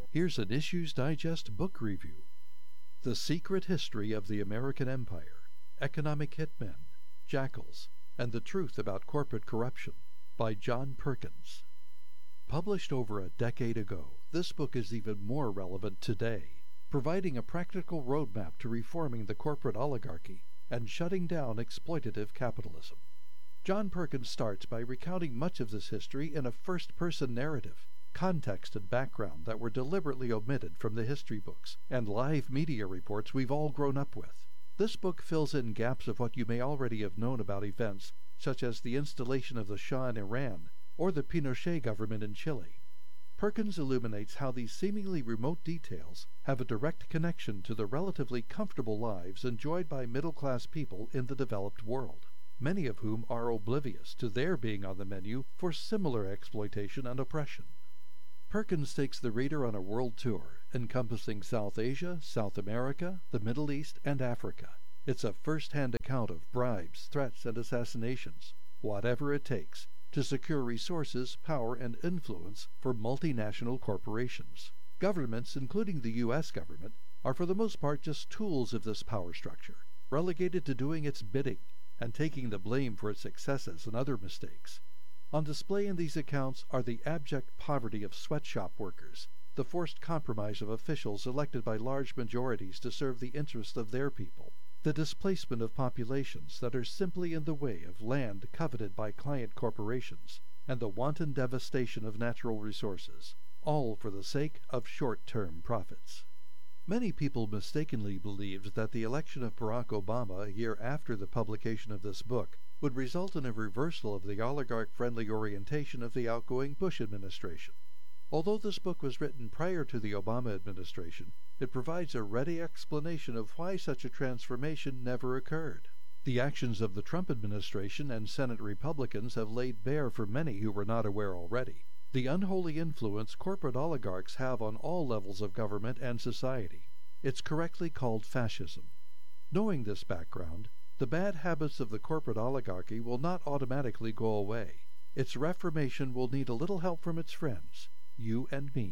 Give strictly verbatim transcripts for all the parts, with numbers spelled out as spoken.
Here's an Issues Digest book review. The Secret History of the American Empire, Economic Hitmen, Jackals, and the Truth About Corporate Corruption by John Perkins. Published over a decade ago, this book is even more relevant today, providing a practical roadmap to reforming the corporate oligarchy and shutting down exploitative capitalism. John Perkins starts by recounting much of this history in a first-person narrative, context and background that were deliberately omitted from the history books and live media reports we've all grown up with. This book fills in gaps of what you may already have known about events such as the installation of the Shah in Iran or the Pinochet government in Chile. Perkins illuminates how these seemingly remote details have a direct connection to the relatively comfortable lives enjoyed by middle-class people in the developed world, many of whom are oblivious to their being on the menu for similar exploitation and oppression. Perkins takes the reader on a world tour, encompassing South Asia, South America, the Middle East, and Africa. It's a first-hand account of bribes, threats, and assassinations, whatever it takes, to secure resources, power, and influence for multinational corporations. Governments, including the U S government, are for the most part just tools of this power structure, relegated to doing its bidding and taking the blame for its successes and other mistakes. On display in these accounts are the abject poverty of sweatshop workers, the forced compromise of officials elected by large majorities to serve the interests of their people, the displacement of populations that are simply in the way of land coveted by client corporations, and the wanton devastation of natural resources, all for the sake of short-term profits. Many people mistakenly believed that the election of Barack Obama a year after the publication of this book would result in a reversal of the oligarch-friendly orientation of the outgoing Bush administration. Although this book was written prior to the Obama administration, it provides a ready explanation of why such a transformation never occurred. The actions of the Trump administration and Senate Republicans have laid bare for many who were not aware already the unholy influence corporate oligarchs have on all levels of government and society. It's correctly called fascism. Knowing this background, the bad habits of the corporate oligarchy will not automatically go away. Its reformation will need a little help from its friends, you and me.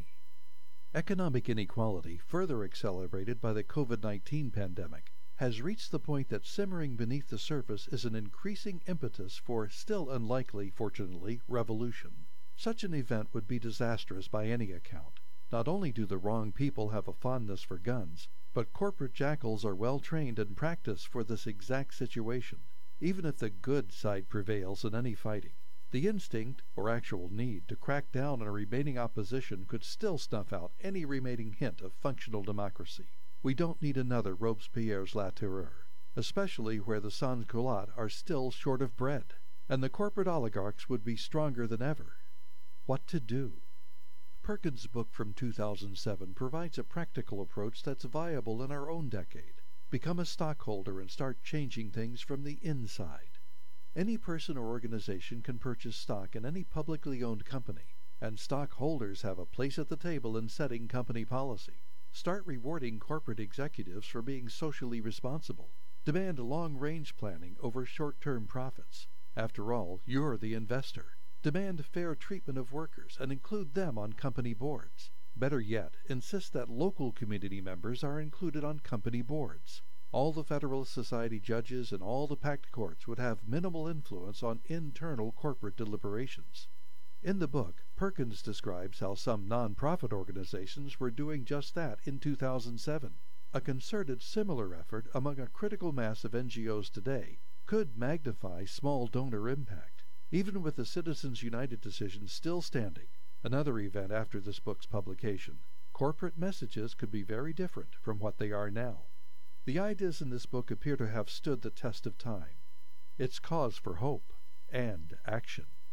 Economic inequality, further accelerated by the COVID nineteen pandemic, has reached the point that simmering beneath the surface is an increasing impetus for still unlikely, fortunately, revolution. Such an event would be disastrous by any account. Not only do the wrong people have a fondness for guns, but corporate jackals are well trained and practiced for this exact situation. Even if the good side prevails in any fighting, the instinct, or actual need, to crack down on a remaining opposition could still snuff out any remaining hint of functional democracy. We don't need another Robespierre's La Terreur, especially where the sans-culottes are still short of bread, and the corporate oligarchs would be stronger than ever. What to do? Perkins' book from two thousand seven provides a practical approach that's viable in our own decade. Become a stockholder and start changing things from the inside. Any person or organization can purchase stock in any publicly owned company, and stockholders have a place at the table in setting company policy. Start rewarding corporate executives for being socially responsible. Demand long-range planning over short-term profits. After all, you're the investor. Demand fair treatment of workers and include them on company boards. Better yet, insist that local community members are included on company boards. All the Federalist Society judges and all the packed courts would have minimal influence on internal corporate deliberations. In the book, Perkins describes how some non-profit organizations were doing just that in two thousand seven. A concerted similar effort among a critical mass of N G Os today could magnify small donor impact. Even with the Citizens United decision still standing, another event after this book's publication, corporate messages could be very different from what they are now. The ideas in this book appear to have stood the test of time. It's cause for hope and action.